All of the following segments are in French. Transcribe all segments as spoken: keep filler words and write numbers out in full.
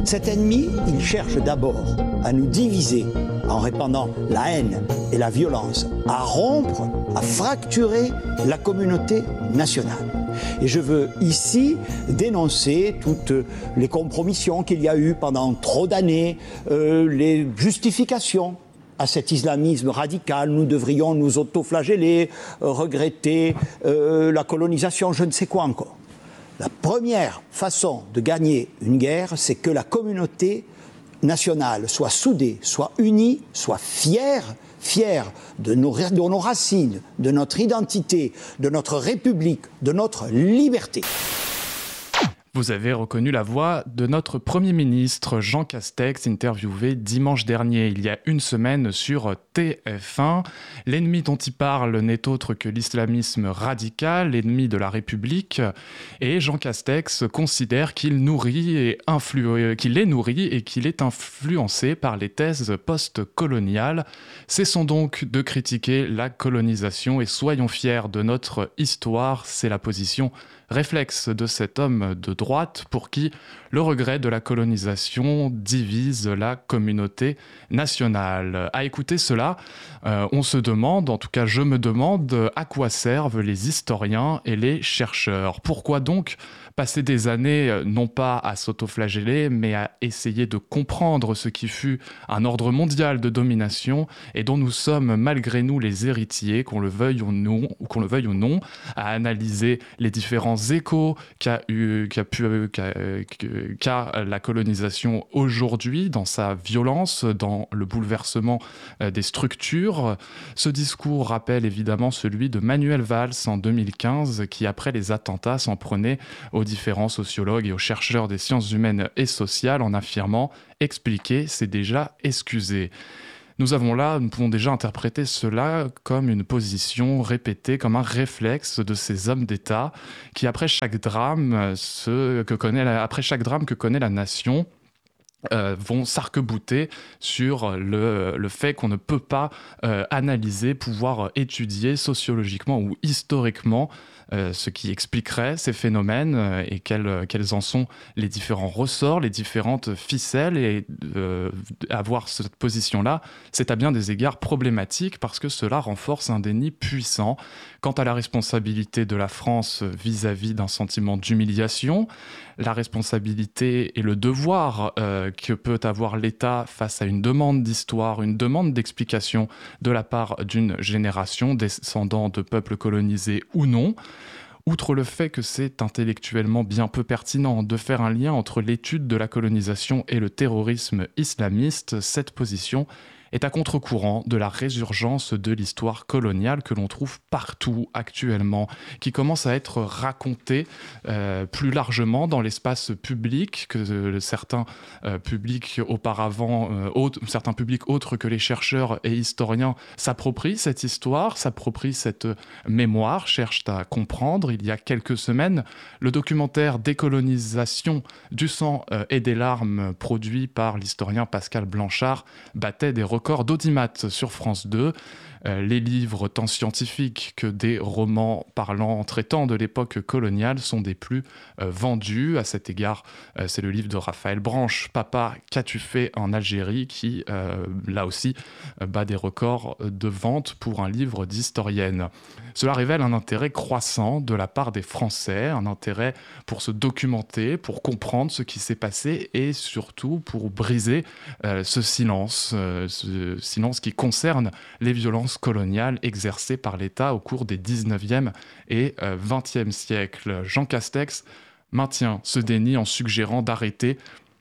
Cet ennemi, il cherche d'abord à nous diviser en répandant la haine et la violence, à rompre, à fracturer la communauté nationale. Et je veux ici dénoncer toutes les compromissions qu'il y a eu pendant trop d'années, euh, les justifications à cet islamisme radical. Nous devrions nous autoflageller, euh, regretter euh, la colonisation, je ne sais quoi encore. La première façon de gagner une guerre, c'est que la communauté nationale soit soudée, soit unie, soit fière, fière de nos, de nos racines, de notre identité, de notre République, de notre liberté. Vous avez reconnu la voix de notre Premier ministre Jean Castex, interviewé dimanche dernier, il y a une semaine sur T F un. L'ennemi dont il parle n'est autre que l'islamisme radical, l'ennemi de la République. Et Jean Castex considère qu'il nourrit et influe, qu'il est nourri et qu'il est influencé par les thèses post-coloniales. Cessons donc de critiquer la colonisation et soyons fiers de notre histoire. C'est la position réflexe de cet homme de droite pour qui le regret de la colonisation divise la communauté nationale. À écouter cela, euh, on se demande, en tout cas je me demande, à quoi servent les historiens et les chercheurs. Pourquoi donc passer des années non pas à s'autoflageller, mais à essayer de comprendre ce qui fut un ordre mondial de domination et dont nous sommes malgré nous les héritiers, qu'on le veuille ou non, ou qu'on le veuille ou non, à analyser les différents échos qu'a eu, qu'a pu, qu'a, qu'a la colonisation aujourd'hui dans sa violence, dans le bouleversement des structures. Ce discours rappelle évidemment celui de Manuel Valls en deux mille quinze, qui après les attentats s'en prenait aux différents sociologues et aux chercheurs des sciences humaines et sociales en affirmant « expliquer, c'est déjà excuser ». Nous avons là, nous pouvons déjà interpréter cela comme une position répétée, comme un réflexe de ces hommes d'État qui, après chaque drame, ce que connaît la, après chaque drame que connaît la nation, Euh, vont s'arc-bouter sur le, le fait qu'on ne peut pas euh, analyser, pouvoir étudier sociologiquement ou historiquement euh, ce qui expliquerait ces phénomènes euh, et quels, quels en sont les différents ressorts, les différentes ficelles. Et euh, avoir cette position-là, c'est à bien des égards problématique parce que cela renforce un déni puissant quant à la responsabilité de la France vis-à-vis d'un sentiment d'humiliation, la responsabilité et le devoir euh, que peut avoir l'État face à une demande d'histoire, une demande d'explication de la part d'une génération descendant de peuples colonisés ou non. Outre le fait que c'est intellectuellement bien peu pertinent de faire un lien entre l'étude de la colonisation et le terrorisme islamiste, cette position est à contre-courant de la résurgence de l'histoire coloniale que l'on trouve partout actuellement, qui commence à être racontée euh, plus largement dans l'espace public, que euh, certains euh, publics auparavant, euh, autres, certains publics autres que les chercheurs et historiens s'approprient cette histoire, s'approprient cette mémoire, cherchent à comprendre. Il y a quelques semaines, le documentaire Décolonisation du sang euh, et des larmes, produit par l'historien Pascal Blanchard, battait des records d'audimat sur France deux. Euh, les livres tant scientifiques que des romans parlant, traitant de l'époque coloniale sont des plus euh, vendus. À cet égard, euh, c'est le livre de Raphaël Branche, « Papa, qu'as-tu fait en Algérie ?» qui, euh, là aussi, euh, bat des records de vente pour un livre d'historienne. Cela révèle un intérêt croissant de la part des Français, un intérêt pour se documenter, pour comprendre ce qui s'est passé et surtout pour briser euh, ce silence, euh, ce silence qui concerne les violences coloniales exercées par l'État au cours des dix-neuvième et euh, vingtième siècles. Jean Castex maintient ce déni en suggérant d'arrêter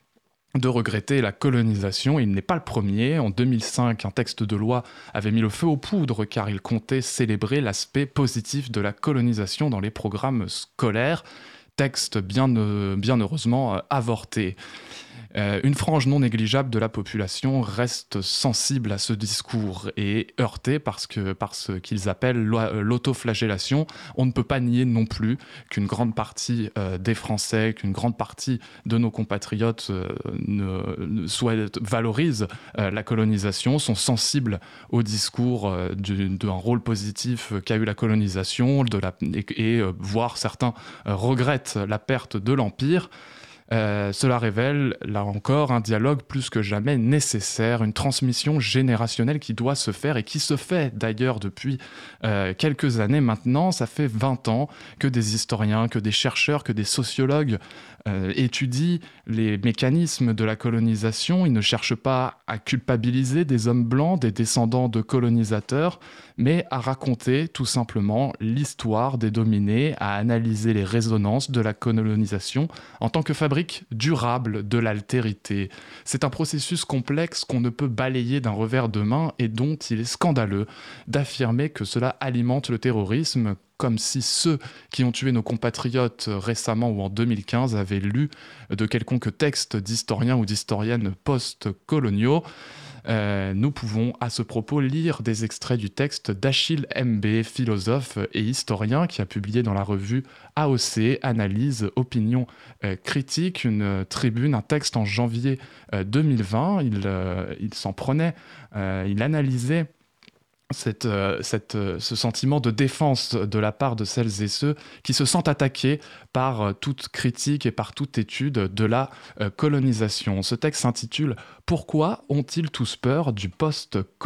de regretter la colonisation. Il n'est pas le premier. En deux mille cinq, un texte de loi avait mis le feu aux poudres car il comptait célébrer l'aspect positif de la colonisation dans les programmes scolaires. Texte bien, euh, bien heureusement euh, avorté. Euh, une frange non négligeable de la population reste sensible à ce discours et heurtée parce que, par ce qu'ils appellent l'autoflagellation. On ne peut pas nier non plus qu'une grande partie euh, des Français, qu'une grande partie de nos compatriotes euh, ne, ne souhaitent, valorisent euh, la colonisation, sont sensibles au discours euh, du, d'un rôle positif qu'a eu la colonisation de la, et, et euh, voire certains euh, regrettent la perte de l'Empire. Euh, cela révèle, là encore, un dialogue plus que jamais nécessaire, une transmission générationnelle qui doit se faire et qui se fait d'ailleurs depuis euh, quelques années maintenant. Ça fait vingt ans que des historiens, que des chercheurs, que des sociologues euh, étudient les mécanismes de la colonisation. Ils ne cherchent pas à culpabiliser des hommes blancs, des descendants de colonisateurs, mais à raconter tout simplement l'histoire des dominés, à analyser les résonances de la colonisation en tant que fabrique durable de l'altérité. C'est un processus complexe qu'on ne peut balayer d'un revers de main et dont il est scandaleux d'affirmer que cela alimente le terrorisme, comme si ceux qui ont tué nos compatriotes récemment ou en deux mille quinze avaient lu de quelconques textes d'historiens ou d'historiennes post-coloniaux. Euh, nous pouvons à ce propos lire des extraits du texte d'Achille Mbé, philosophe et historien, qui a publié dans la revue A O C, Analyse, Opinion euh, critique, une euh, tribune, un texte en janvier euh, deux mille vingt. Il, euh, il s'en prenait, euh, il analysait Cette, euh, cette, euh, ce sentiment de défense de la part de celles et ceux qui se sentent attaqués par euh, toute critique et par toute étude de la euh, colonisation. Ce texte s'intitule « Pourquoi ont-ils tous peur du post-colonial ?»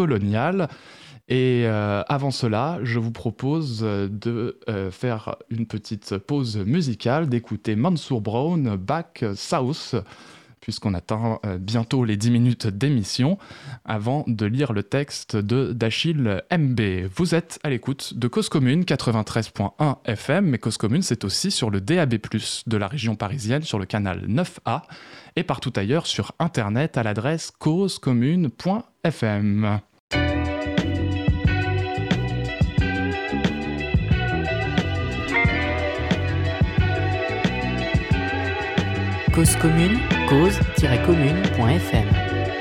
Et euh, avant cela, je vous propose de euh, faire une petite pause musicale, d'écouter Mansour Brown, Back South, puisqu'on atteint euh, bientôt les dix minutes d'émission, avant de lire le texte de d'Achille Mbé. Vous êtes à l'écoute de Cause Commune quatre-vingt-treize point un F M, mais Cause Commune, c'est aussi sur le D A B plus, de la région parisienne, sur le canal neuf A, et partout ailleurs sur Internet à l'adresse cause commune point F M. Cause Commune, cause tiret commune point F M.